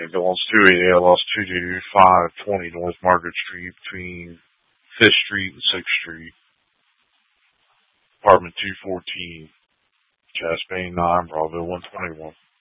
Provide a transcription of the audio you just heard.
Ambulance 288 lost 22520 North Margaret Street between 5th Street and 6th Street. Apartment 214. Champaign 9, Bravo 121.